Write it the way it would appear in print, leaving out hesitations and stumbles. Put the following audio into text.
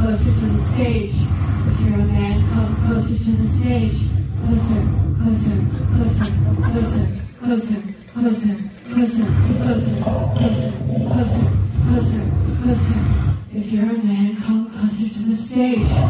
closer to the stage. If you're a man, come closer to the stage. Closer, closer, closer, closer, closer, closer, closer, closer, closer, closer, closer, closer. If you're a man, come closer to the stage.